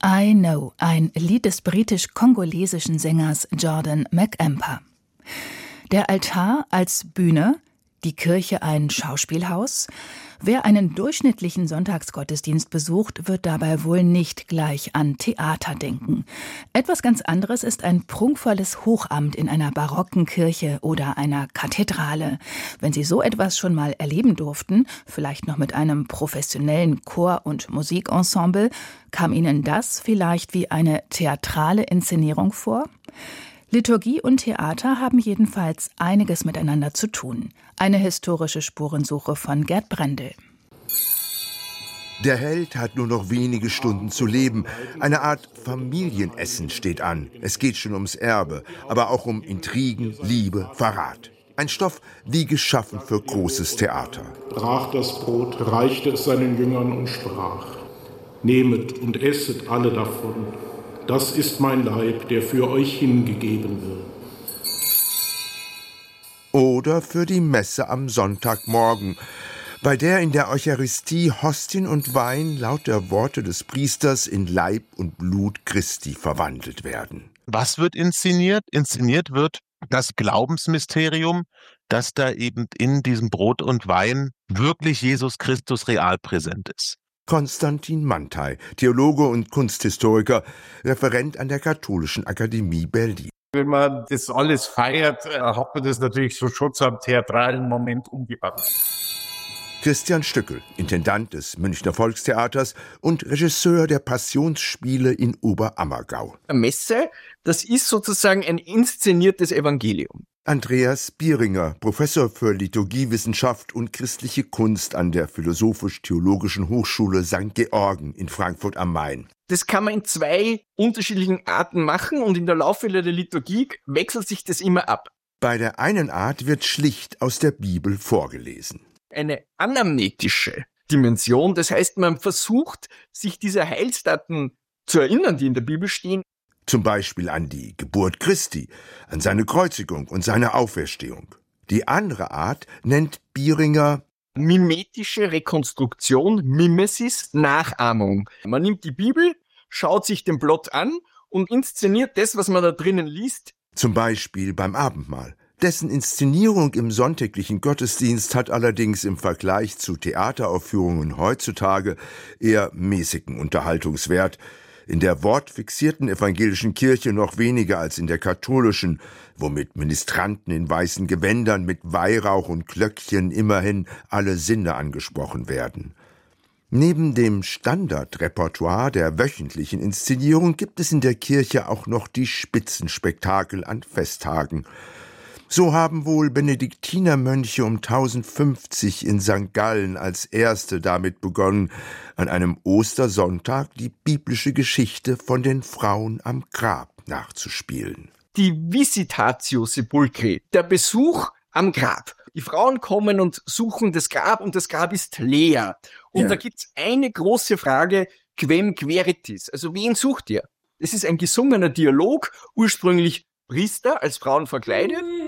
I Know, ein Lied des britisch-kongolesischen Sängers Jordan McEmper. Der Altar als Bühne, die Kirche ein Schauspielhaus. Wer einen durchschnittlichen Sonntagsgottesdienst besucht, wird dabei wohl nicht gleich an Theater denken. Etwas ganz anderes ist ein prunkvolles Hochamt in einer barocken Kirche oder einer Kathedrale. Wenn Sie so etwas schon mal erleben durften, vielleicht noch mit einem professionellen Chor- und Musikensemble, kam Ihnen das vielleicht wie eine theatrale Inszenierung vor? Liturgie und Theater haben jedenfalls einiges miteinander zu tun. Eine historische Spurensuche von Gerd Brendel. Der Held hat nur noch wenige Stunden zu leben. Eine Art Familienessen steht an. Es geht schon ums Erbe, aber auch um Intrigen, Liebe, Verrat. Ein Stoff wie geschaffen für großes Theater. Brach das Brot, reichte es seinen Jüngern und sprach: Nehmet und esset alle davon. Das ist mein Leib, der für euch hingegeben wird. Oder für die Messe am Sonntagmorgen, bei der in der Eucharistie Hostien und Wein laut der Worte des Priesters in Leib und Blut Christi verwandelt werden. Was wird inszeniert? Inszeniert wird das Glaubensmysterium, dass da eben in diesem Brot und Wein wirklich Jesus Christus real präsent ist. Konstantin Mantei, Theologe und Kunsthistoriker, Referent an der Katholischen Akademie Berlin. Wenn man das alles feiert, hat man das natürlich so schon zu einem theatralen Moment umgewandelt. Christian Stückel, Intendant des Münchner Volkstheaters und Regisseur der Passionsspiele in Oberammergau. Eine Messe, das ist sozusagen ein inszeniertes Evangelium. Andreas Bieringer, Professor für Liturgiewissenschaft und christliche Kunst an der Philosophisch-Theologischen Hochschule St. Georgen in Frankfurt am Main. Das kann man in zwei unterschiedlichen Arten machen und in der Laufe der Liturgie wechselt sich das immer ab. Bei der einen Art wird schlicht aus der Bibel vorgelesen. Eine anamnetische Dimension, das heißt, man versucht, sich dieser Heilsdaten zu erinnern, die in der Bibel stehen. Zum Beispiel an die Geburt Christi, an seine Kreuzigung und seine Auferstehung. Die andere Art nennt Bieringer mimetische Rekonstruktion, Mimesis, Nachahmung. Man nimmt die Bibel, schaut sich den Plot an und inszeniert das, was man da drinnen liest. Zum Beispiel beim Abendmahl. Dessen Inszenierung im sonntäglichen Gottesdienst hat allerdings im Vergleich zu Theateraufführungen heutzutage eher mäßigen Unterhaltungswert. In der wortfixierten evangelischen Kirche noch weniger als in der katholischen, womit Ministranten in weißen Gewändern mit Weihrauch und Glöckchen immerhin alle Sinne angesprochen werden. Neben dem Standardrepertoire der wöchentlichen Inszenierung gibt es in der Kirche auch noch die Spitzenspektakel an Festtagen. So haben wohl Benediktinermönche um 1050 in St. Gallen als erste damit begonnen, an einem Ostersonntag die biblische Geschichte von den Frauen am Grab nachzuspielen. Die Visitatio Sepulchri, der Besuch am Grab. Die Frauen kommen und suchen das Grab und das Grab ist leer. Und da gibt's eine große Frage, quem queritis? Also wen sucht ihr? Es ist ein gesungener Dialog, ursprünglich Priester als Frauen verkleidet